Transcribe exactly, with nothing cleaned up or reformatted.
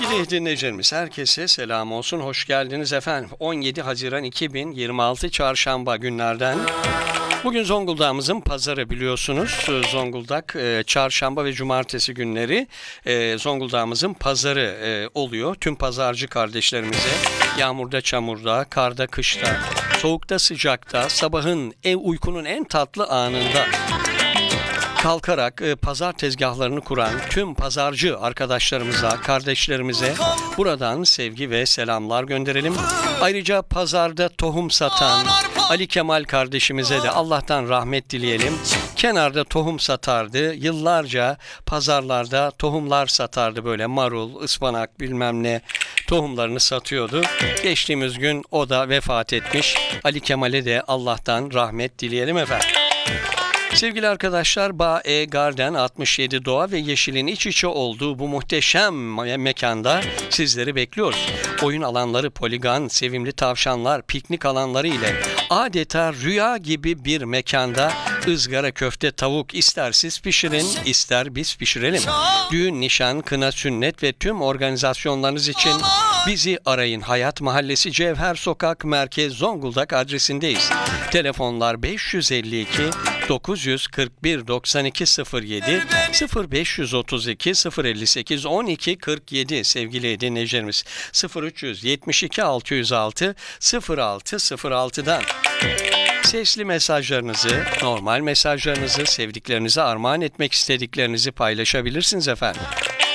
Sevgili dinleyicilerimiz, herkese selam olsun. Hoş geldiniz efendim. on yedi Haziran iki bin yirmi altı Çarşamba günlerden. Bugün Zonguldak'ımızın pazarı biliyorsunuz. Zonguldak e, çarşamba ve cumartesi günleri e, Zonguldak'ımızın pazarı e, oluyor. Tüm pazarcı kardeşlerimize yağmurda, çamurda, karda, kışta, soğukta, sıcakta, sabahın ev uykunun en tatlı anında kalkarak e, pazar tezgahlarını kuran tüm pazarcı arkadaşlarımıza, kardeşlerimize buradan sevgi ve selamlar gönderelim. Ayrıca pazarda tohum satan Ali Kemal kardeşimize de Allah'tan rahmet dileyelim. Kenarda tohum satardı. Yıllarca pazarlarda tohumlar satardı, böyle marul, ıspanak bilmem ne tohumlarını satıyordu. Geçtiğimiz gün o da vefat etmiş. Ali Kemal'e de Allah'tan rahmet dileyelim efendim. Sevgili arkadaşlar, Bağ-e Garden altmış yedi Doğa ve Yeşil'in iç içe olduğu bu muhteşem mekanda sizleri bekliyoruz. Oyun alanları, poligon, sevimli tavşanlar, piknik alanları ile adeta rüya gibi bir mekanda ızgara köfte, tavuk ister siz pişirin, ister biz pişirelim. Düğün, nişan, kına, sünnet ve tüm organizasyonlarınız için bizi arayın. Hayat Mahallesi, Cevher Sokak, Merkez, Zonguldak adresindeyiz. Telefonlar beş yüz elli iki dokuz yüz kırk bir doksan iki sıfır yedi sıfır beş yüz otuz iki sıfır elli sekiz on iki kırk yedi sevgili dinleyicilerimiz, sıfır üç yüz yetmiş iki altı yüz altı sıfır altı sıfır altıdan sesli mesajlarınızı, normal mesajlarınızı, sevdiklerinize armağan etmek istediklerinizi paylaşabilirsiniz efendim.